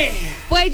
Pues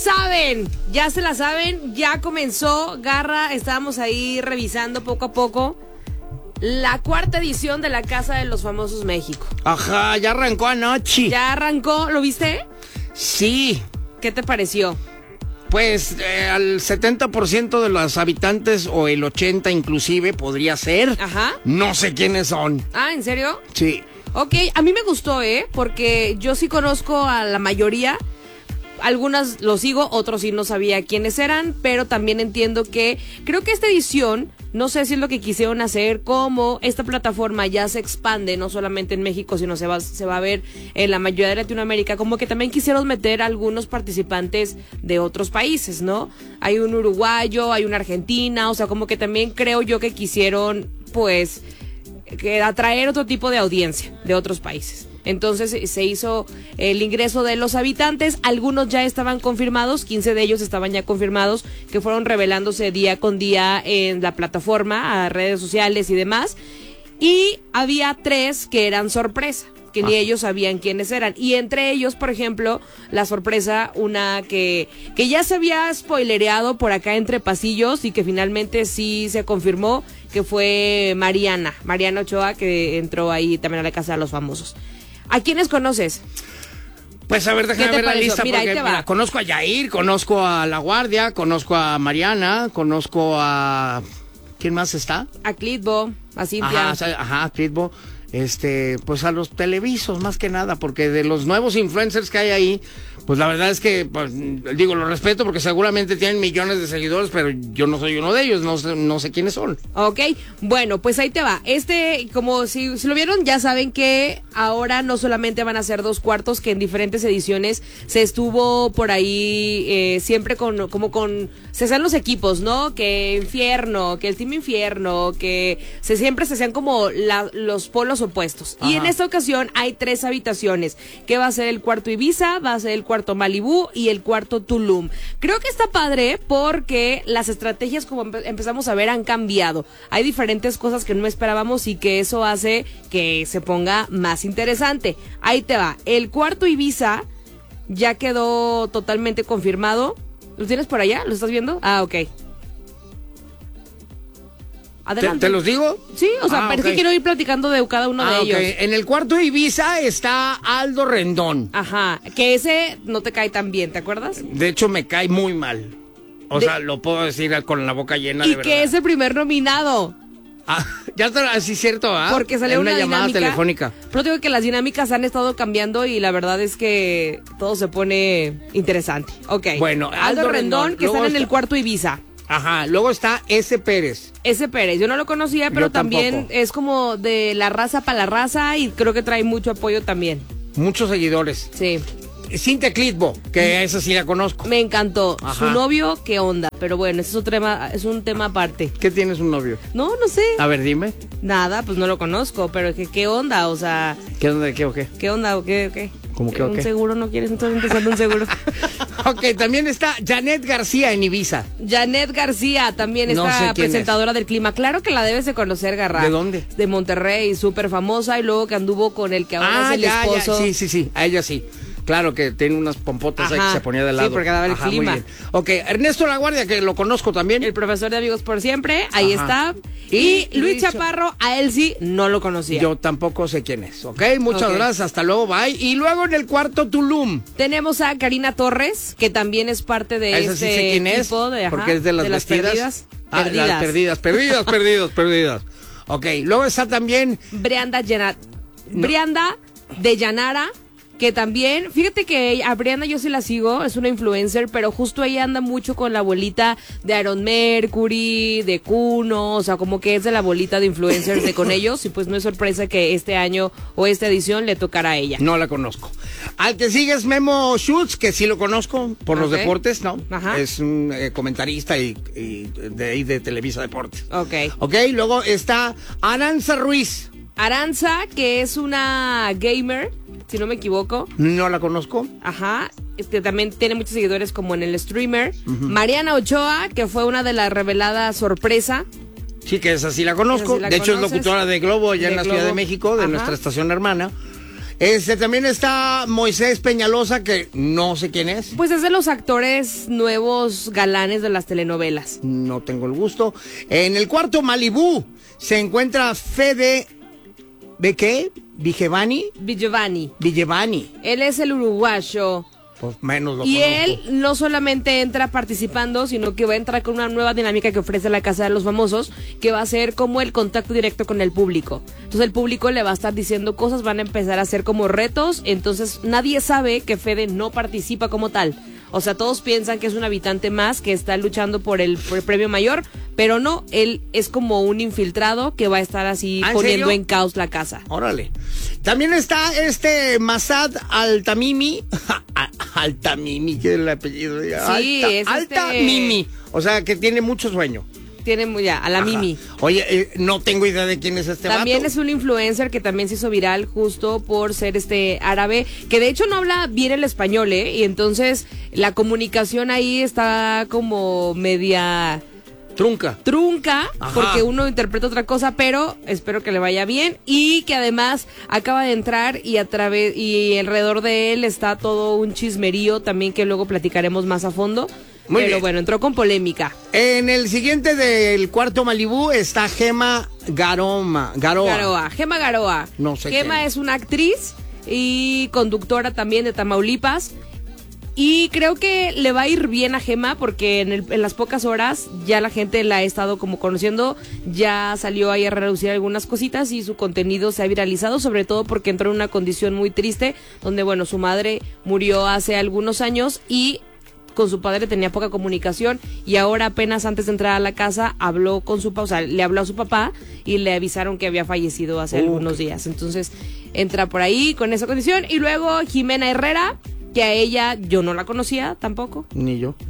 ya se la saben, ya comenzó, Garra, estábamos ahí revisando poco a poco la cuarta edición de la Casa de los Famosos México. Ajá, ya arrancó anoche. Ya arrancó, ¿lo viste? Sí. ¿Qué te pareció? Pues al 70% de los habitantes, o el 80% inclusive, podría ser. Ajá. No sé quiénes son. Ah, ¿en serio? Sí. Ok, a mí me gustó, porque yo sí conozco a la mayoría. Algunas los sigo, otros sí no sabía quiénes eran, pero también entiendo que creo que esta edición, no sé si es lo que quisieron hacer, como esta plataforma ya se expande, no solamente en México, sino se va a ver en la mayoría de Latinoamérica, como que también quisieron meter a algunos participantes de otros países, ¿no? Hay un uruguayo, hay una argentina, o sea, como que también creo yo que quisieron, pues, atraer otro tipo de audiencia de otros países. Entonces se hizo el ingreso de los habitantes, algunos ya estaban confirmados, 15 de ellos estaban ya confirmados, que fueron revelándose día con día en la plataforma, a redes sociales y demás, y había 3 que eran sorpresa, que ni ellos sabían quiénes eran, y entre ellos, por ejemplo, la sorpresa, una que ya se había spoilereado por acá entre pasillos y que finalmente sí se confirmó, que fue Mariana Ochoa, que entró ahí también a la Casa de los Famosos. ¿A quiénes conoces? Pues a ver, déjame ver la lista. Mira, porque ahí te va. Mira, conozco a Yair, conozco a La Guardia, conozco a Mariana, conozco a... ¿Quién más está? A Clitbo, a Cintia. Ajá, Clitbo. Pues a los televisos más que nada, porque de los nuevos influencers que hay ahí, pues la verdad es que, pues, digo, lo respeto porque seguramente tienen millones de seguidores, pero yo no soy uno de ellos, no sé quiénes son. Ok, bueno, pues ahí te va. Como si lo vieron, ya saben que ahora no solamente van a ser 2 cuartos, que en diferentes ediciones se estuvo por ahí siempre se hacen los equipos, ¿no? Que Infierno, que el Team Infierno, que siempre se hacían como los polos opuestos. Ajá. Y en esta ocasión hay 3 habitaciones, que va a ser el cuarto Ibiza, va a ser el cuarto Malibú y el cuarto Tulum. Creo que está padre porque las estrategias, como empezamos a ver, han cambiado. Hay diferentes cosas que no esperábamos y que eso hace que se ponga más interesante. Ahí te va. El cuarto Ibiza ya quedó totalmente confirmado. ¿Lo tienes por allá? ¿Lo estás viendo? Ah, ok. Adelante. ¿Te los digo? Sí, o sea, pero es que quiero ir platicando de cada uno de ellos. En el cuarto Ibiza está Aldo Rendón. Ajá, que ese no te cae tan bien, ¿te acuerdas? De hecho, me cae muy mal. O sea, lo puedo decir con la boca llena, de verdad. Y que es el primer nominado. Ah, ya está, así es cierto, ¿ah? Porque salió una llamada dinámica telefónica. Pero digo que las dinámicas han estado cambiando y la verdad es que todo se pone interesante. Ok. Bueno, Aldo Rendón, que están en el cuarto Ibiza. Ajá, luego está S. Pérez. S. Pérez, yo no lo conocía, pero también es como de la raza para la raza y creo que trae mucho apoyo también. Muchos seguidores. Sí. Cintia Clitbo, que esa sí la conozco. Me encantó. Ajá. Su novio, ¿qué onda? Pero bueno, ese es un tema aparte. ¿Qué tienes un novio? No sé. A ver, dime. Nada, pues no lo conozco, pero ¿qué onda? O sea... ¿Qué onda de qué o qué? ¿Qué onda o qué? ¿Cómo que o qué? ¿Un seguro no quieres? Entonces empezando un seguro. Ok, también está Janet García en Ibiza. Janet García, también esta presentadora del clima. Claro que la debes de conocer, Garra. ¿De dónde? De Monterrey, súper famosa, y luego que anduvo con el que ahora es el esposo. Ya. Sí, a ella sí. Claro que tiene unas pompotas ahí que se ponía de lado. Sí, porque daba el clima. Muy bien. Ok, Ernesto La Guardia, que lo conozco también. El profesor de Amigos por Siempre, ahí está. Y Luis Chaparro, a él sí no lo conocía. Yo tampoco sé quién es, ¿ok? Muchas gracias, hasta luego, bye. Y luego en el cuarto Tulum tenemos a Karina Torres, que también es parte de esa sí sé quién equipo es, porque es de las vestidas. Perdidas. Las perdidas. Ok, luego está también Brianda de Llanara, que también, fíjate que a Brianda yo sí la sigo, es una influencer, pero justo ella anda mucho con la bolita de Aaron Mercury, de Kuno, o sea, como que es de la bolita de influencers de con ellos, y pues no es sorpresa que este año o esta edición le tocará a ella. No la conozco. Al que sigue es Memo Schutz, que sí lo conozco por los deportes, ¿no? Ajá. Es un comentarista y de Televisa Deportes. Ok, luego está Aranza Ruiz. Aranza, que es una gamer, si no me equivoco. No la conozco. Ajá, también tiene muchos seguidores como en el streamer. Mariana Ochoa, que fue una de las reveladas sorpresa. Sí, que esa sí la conozco. De hecho, es locutora de Globo allá en la Ciudad de México, de nuestra estación hermana. También está Moisés Peñalosa, que no sé quién es. Pues es de los actores nuevos galanes de las telenovelas. No tengo el gusto. En el cuarto Malibú se encuentra Fede... ¿De qué? Vigevani. Él es el uruguayo. Pues menos lo Y conozco. él no solamente entra participando, sino que va a entrar con una nueva dinámica que ofrece la Casa de los Famosos, que va a ser como el contacto directo con el público. Entonces el público le va a estar diciendo cosas, van a empezar a hacer como retos, entonces nadie sabe que Fede no participa como tal. O sea, todos piensan que es un habitante más que está luchando por el premio mayor, pero no, él es como un infiltrado que va a estar así poniendo en caos la casa. Órale. También está Masad Altamimi. Altamimi, ¿qué es el apellido? Sí, es Altamimi. O sea, que tiene mucho sueño. Tiene ya, a la Mimi. Oye, no tengo idea de quién es este También vato. es un influencer que también se hizo viral justo por ser árabe, que de hecho no habla bien el español, y entonces la comunicación ahí está como media trunca, Ajá. porque uno interpreta otra cosa, pero espero que le vaya bien y que además acaba de entrar y alrededor de él está todo un chismerío también que luego platicaremos más a fondo. Muy Pero bien. bueno, entró con polémica. En el siguiente del cuarto Malibú está Gema Garoa. Gema Garoa. No sé Gema quién. es una actriz y conductora también de Tamaulipas. Y creo que le va a ir bien a Gema porque en las pocas horas ya la gente la ha estado como conociendo, ya salió ahí a reducir algunas cositas y su contenido se ha viralizado, sobre todo porque entró en una condición muy triste, donde bueno, su madre murió hace algunos años y con su padre tenía poca comunicación y ahora apenas antes de entrar a la casa habló con su papá, o sea, le habló a su papá y le avisaron que había fallecido hace algunos días. Entonces entra por ahí con esa condición. Y luego Jimena Herrera, que a ella yo no la conocía tampoco. Ni yo.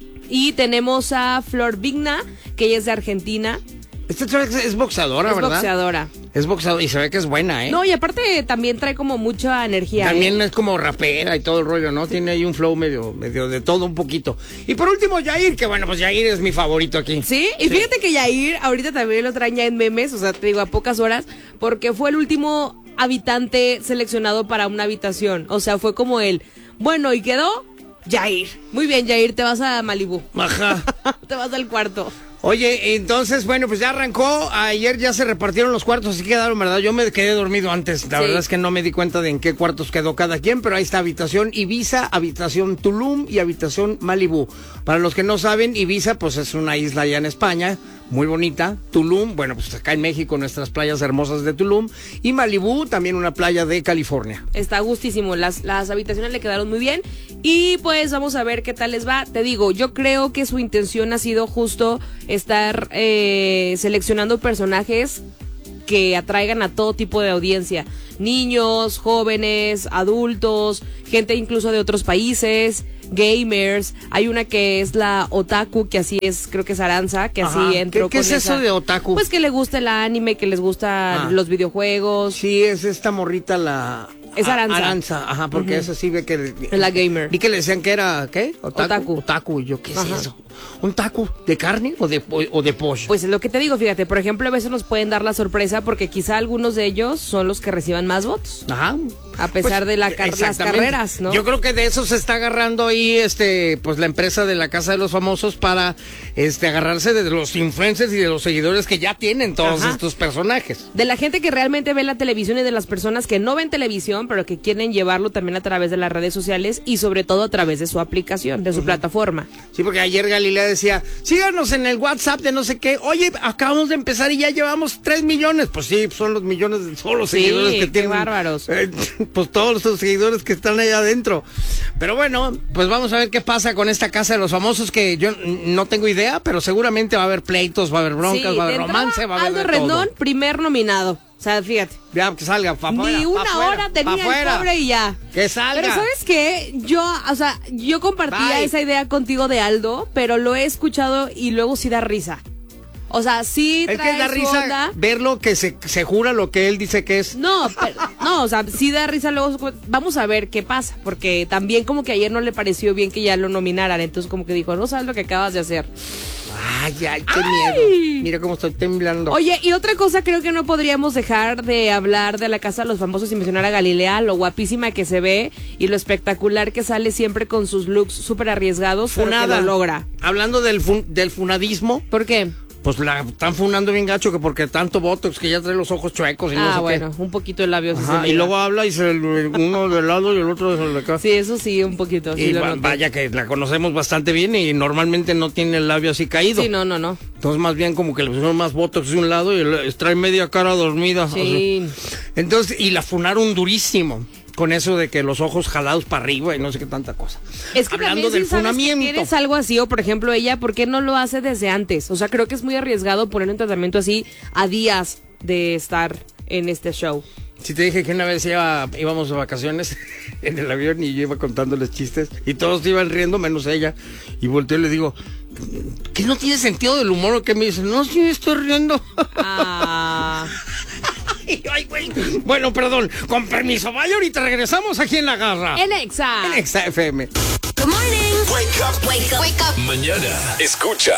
Y tenemos a Flor Vigna, que ella es de Argentina. Esta chava es boxeadora, ¿verdad? Es boxeadora. Es boxeadora y se ve que es buena, ¿eh? No, y aparte también trae como mucha energía. También es como rapera y todo el rollo, ¿no? Tiene ahí un flow medio de todo un poquito. Y por último, Yair, que bueno, pues Yair es mi favorito aquí. Sí, y fíjate que Yair ahorita también lo traen ya en memes, o sea, te digo, a pocas horas, porque fue el último habitante seleccionado para una habitación. O sea, fue como él. Bueno, ¿y quedó? Yair. Muy bien, Yair, te vas a Malibú. Ajá. Te vas al cuarto. Oye, entonces, bueno, pues ya arrancó. Ayer ya se repartieron los cuartos, así quedaron, ¿verdad? Yo me quedé dormido antes. La verdad es que no me di cuenta de en qué cuartos quedó cada quien, pero ahí está habitación Ibiza, habitación Tulum y habitación Malibú. Para los que no saben, Ibiza, pues es una isla allá en España, muy bonita. Tulum, bueno, pues acá en México, nuestras playas hermosas de Tulum. Y Malibú, también una playa de California. Está gustísimo, las habitaciones le quedaron muy bien. Y pues vamos a ver qué tal les va. Te digo, yo creo que su intención ha sido justo estar seleccionando personajes que atraigan a todo tipo de audiencia. Niños, jóvenes, adultos, gente incluso de otros países, gamers. Hay una que es la otaku, que así es, creo que es Aranza, que así entró. ¿Qué es eso de otaku? Pues que le gusta el anime, que les gustan los videojuegos. Sí, es esta morrita la... Es Aranza. Aranza, ajá, porque esa sí ve que... Es la gamer. Vi que le decían que era, ¿qué? Otaku. Otaku, yo, ¿qué es eso? ¿Un taco de carne o de pollo? Pues es lo que te digo, fíjate, por ejemplo, a veces nos pueden dar la sorpresa porque quizá algunos de ellos son los que reciban más votos. Ajá. A pesar de las carreras, ¿no? Yo creo que de eso se está agarrando ahí, pues la empresa de la Casa de los Famosos para, agarrarse de los influencers y de los seguidores que ya tienen todos estos personajes. De la gente que realmente ve la televisión y de las personas que no ven televisión, pero que quieren llevarlo también a través de las redes sociales y sobre todo a través de su aplicación, de su plataforma. Sí, porque ayer Galilea decía, síganos en el WhatsApp de no sé qué. Oye, acabamos de empezar y ya llevamos 3 millones. Pues sí, son los millones de todos los seguidores que tienen. Qué bárbaros. Pues todos los seguidores que están allá adentro. Pero bueno, pues vamos a ver qué pasa con esta Casa de los Famosos, que yo no tengo idea, pero seguramente va a haber pleitos, va a haber broncas, va a haber romance, va a haber Aldo Rendón, primer nominado. O sea, fíjate. Ya, que salga, Ni una hora tenía el pobre y ya. Que salga. Pero ¿sabes qué? Yo compartía esa idea contigo de Aldo, pero lo he escuchado y luego sí da risa. O sea, sí trae es que da risa onda. Verlo que se jura lo que él dice que es. No, o sea, sí da risa luego. Vamos a ver qué pasa, porque también como que ayer no le pareció bien que ya lo nominaran, entonces como que dijo, no sabes lo que acabas de hacer. Ay, qué miedo. Mira cómo estoy temblando. Oye, y otra cosa, creo que no podríamos dejar de hablar de la Casa de los Famosos y mencionar a Galilea, lo guapísima que se ve y lo espectacular que sale siempre con sus looks súper arriesgados, pero que lo logra. Hablando del funadismo. ¿Por qué? Pues la están funando bien gacho, que porque tanto botox, que ya trae los ojos chuecos y no sé bueno, qué. Un poquito de labios. Ajá, y luego habla y uno del lado y el otro de acá. Sí, eso sí, un poquito. Sí, y vaya que la conocemos bastante bien y normalmente no tiene el labio así caído. Sí, no. Entonces más bien como que le pusieron más botox de un lado y trae media cara dormida. Sí. Entonces, y la funaron durísimo. Con eso de que los ojos jalados para arriba y no sé qué tanta cosa. Es que hablando del funamiento. Si tienes algo así, o por ejemplo ella, ¿por qué no lo hace desde antes? O sea, creo que es muy arriesgado poner un tratamiento así a días de estar en este show. Si te dije que una vez íbamos de vacaciones en el avión y yo iba contándoles chistes y todos iban riendo menos ella. Y volteo y le digo, ¿qué no tiene sentido del humor o qué? Me dicen, no, sí, estoy riendo. Ay, güey. Bueno, perdón, con permiso, vaya, ahorita regresamos aquí en La Garra. En Exa. En Exa FM. Good morning. Wake up. Wake up. Wake up. Mañana escucha